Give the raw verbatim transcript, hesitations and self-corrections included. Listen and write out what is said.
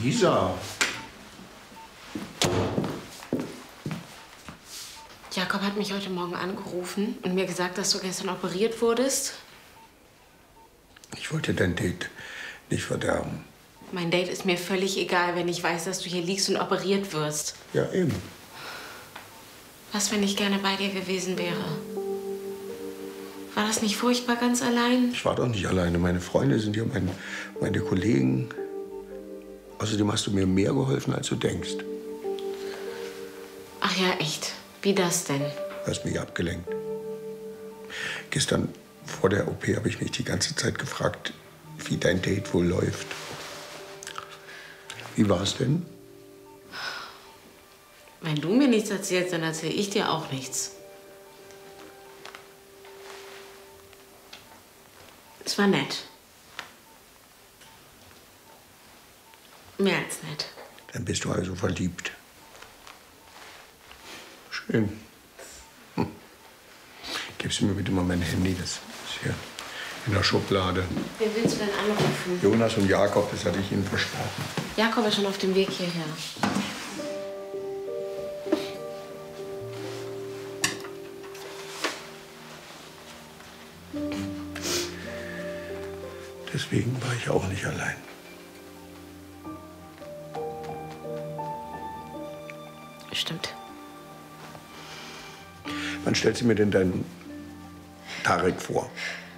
Lisa. Jakob hat mich heute Morgen angerufen und mir gesagt, dass du gestern operiert wurdest. Ich wollte dein Date nicht verderben. Mein Date ist mir völlig egal, wenn ich weiß, dass du hier liegst und operiert wirst. Ja, eben. Was, wenn ich gerne bei dir gewesen wäre? War das nicht furchtbar ganz allein? Ich war doch nicht alleine. Meine Freunde sind hier, meine, meine Kollegen. Außerdem hast du mir mehr geholfen, als du denkst. Ach ja, echt. Wie das denn? Du hast mich abgelenkt. Gestern vor der O P habe ich mich die ganze Zeit gefragt, wie dein Date wohl läuft. Wie war es denn? Wenn du mir nichts erzählst, dann erzähle ich dir auch nichts. Es war nett. Mehr als nett. Dann bist du also verliebt. Schön. Hm. Gibst du mir bitte mal mein Handy, das ist hier in der Schublade. Wen willst du denn anrufen? Jonas und Jakob, das hatte ich ihnen versprochen. Jakob ist schon auf dem Weg hierher. Deswegen war ich auch nicht allein. Stimmt. Wann stellst du mir denn deinen Tarek vor?